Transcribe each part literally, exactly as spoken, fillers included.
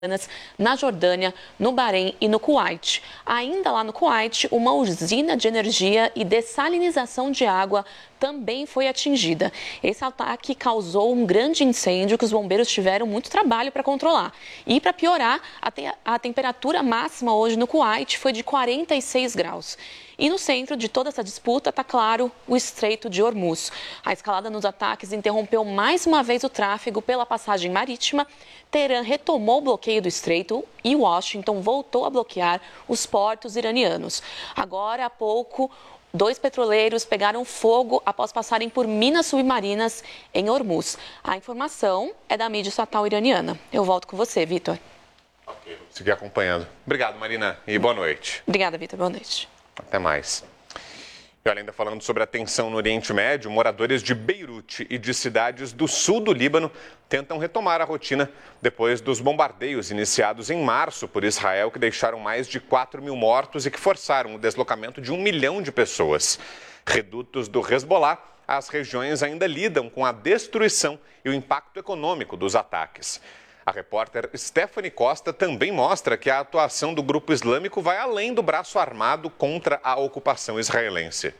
na Jordânia, no Bahrein e no Kuwait. Ainda lá no Kuwait, uma usina de energia e dessalinização de água também foi atingida. Esse ataque causou um grande incêndio que os bombeiros tiveram muito trabalho para controlar. E para piorar, a, te a temperatura máxima hoje no Kuwait foi de quarenta e seis graus. E no centro de toda essa disputa está, claro, o Estreito de Hormuz. A escalada nos ataques interrompeu mais uma vez o tráfego pela passagem marítima. Teherã retomou o bloqueio do estreito e Washington voltou a bloquear os portos iranianos. Agora há pouco, dois petroleiros pegaram fogo após passarem por minas submarinas em Hormuz. A informação é da mídia estatal iraniana. Eu volto com você, Vitor. Ok, vou seguir acompanhando. Obrigado, Marina, e boa noite. Obrigada, Vitor. Boa noite. Até mais. E olha, ainda falando sobre a tensão no Oriente Médio, moradores de Beirute e de cidades do sul do Líbano tentam retomar a rotina depois dos bombardeios iniciados em março por Israel, que deixaram mais de quatro mil mortos e que forçaram o deslocamento de um milhão de pessoas. Redutos do Hezbollah, as regiões ainda lidam com a destruição e o impacto econômico dos ataques. A repórter Stephanie Costa também mostra que a atuação do grupo islâmico vai além do braço armado contra a ocupação israelense.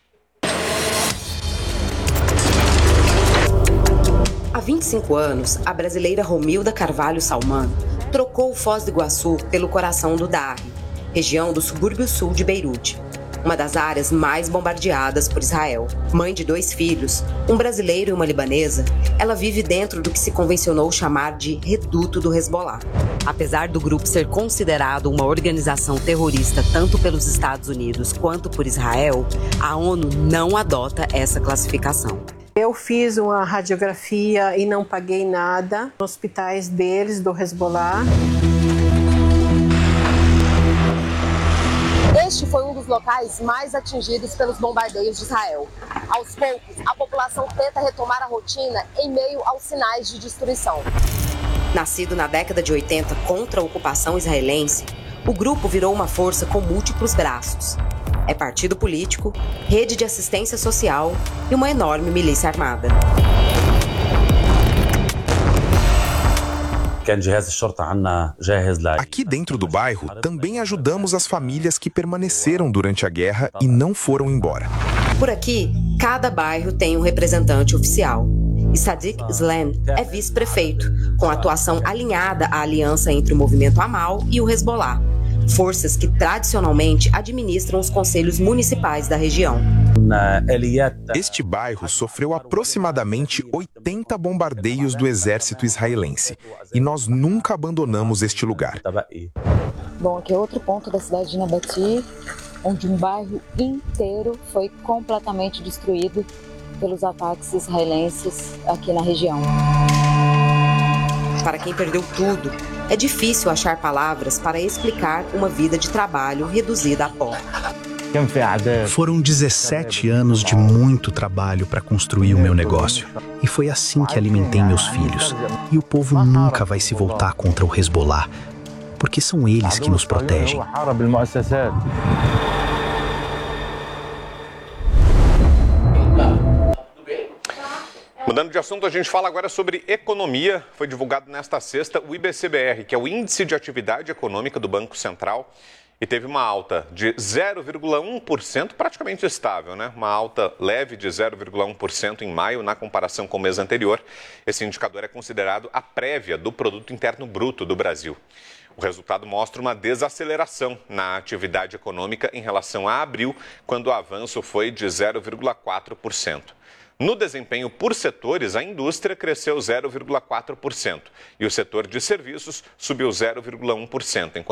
Há vinte e cinco anos, a brasileira Romilda Carvalho Salman trocou Foz do Iguaçu pelo coração do Darre, região do subúrbio sul de Beirute, uma das áreas mais bombardeadas por Israel. Mãe de dois filhos, um brasileiro e uma libanesa, ela vive dentro do que se convencionou chamar de reduto do Hezbollah. Apesar do grupo ser considerado uma organização terrorista tanto pelos Estados Unidos quanto por Israel, a ONU não adota essa classificação. Eu fiz uma radiografia e não paguei nada nos hospitais deles, do Hezbollah. Este foi um dos locais mais atingidos pelos bombardeios de Israel. Aos poucos, a população tenta retomar a rotina em meio aos sinais de destruição. Nascido na década de oitenta contra a ocupação israelense, o grupo virou uma força com múltiplos braços. É partido político, rede de assistência social e uma enorme milícia armada. Aqui dentro do bairro, também ajudamos as famílias que permaneceram durante a guerra e não foram embora. Por aqui, cada bairro tem um representante oficial. E Sadiq Islam é vice-prefeito, com atuação alinhada à aliança entre o movimento Amal e o Hezbollah, forças que tradicionalmente administram os conselhos municipais da região. Este bairro sofreu aproximadamente oitenta bombardeios do exército israelense e nós nunca abandonamos este lugar. Bom, aqui é outro ponto da cidade de Nabati, onde um bairro inteiro foi completamente destruído pelos ataques israelenses aqui na região. Para quem perdeu tudo, é difícil achar palavras para explicar uma vida de trabalho reduzida a pó. Foram dezessete anos de muito trabalho para construir o meu negócio. E foi assim que alimentei meus filhos. E o povo nunca vai se voltar contra o Hezbollah, porque são eles que nos protegem. Mudando de assunto, a gente fala agora sobre economia. Foi divulgado nesta sexta o I B C B R, que é o Índice de Atividade Econômica do Banco Central, e teve uma alta de zero vírgula um por cento, praticamente estável, né? Uma alta leve de zero vírgula um por cento em maio, na comparação com o mês anterior. Esse indicador é considerado a prévia do Produto Interno Bruto do Brasil. O resultado mostra uma desaceleração na atividade econômica em relação a abril, quando o avanço foi de zero vírgula quatro por cento. No desempenho por setores, a indústria cresceu zero vírgula quatro por cento e o setor de serviços subiu zero vírgula um por cento, enquanto